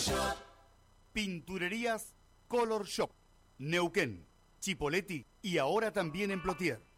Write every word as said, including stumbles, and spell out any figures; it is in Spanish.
Shop. Pinturerías Color Shop. Neuquén, Chipoleti y ahora también en Plotier.